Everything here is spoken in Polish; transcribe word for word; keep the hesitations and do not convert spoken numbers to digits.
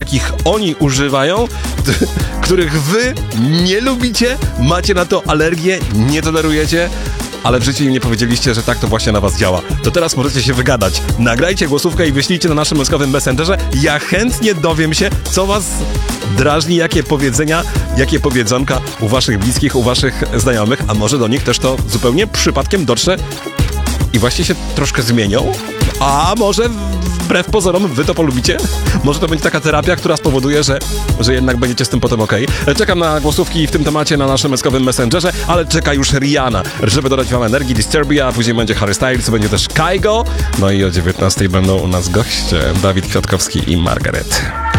jakich oni używają, których wy nie lubicie, macie na to alergię, nie tolerujecie, ale w życiu im nie powiedzieliście, że tak to właśnie na was działa. To teraz możecie się wygadać. Nagrajcie głosówkę i wyślijcie na naszym mózgowym messengerze. Ja chętnie dowiem się, co was drażni, jakie powiedzenia, jakie powiedzonka u waszych bliskich, u waszych znajomych, a może do nich też to zupełnie przypadkiem dotrze i właśnie się troszkę zmienią? A może wbrew pozorom wy to polubicie? Może to będzie taka terapia, która spowoduje, że, że jednak będziecie z tym potem okej. Okay. Czekam na głosówki w tym temacie na naszym meskowym messengerze, ale czeka już Rihanna, żeby dodać wam energii, Disturbia, a później będzie Harry Styles, będzie też Kygo, no i o dziewiętnastej będą u nas goście, Dawid Kwiatkowski i Margaret.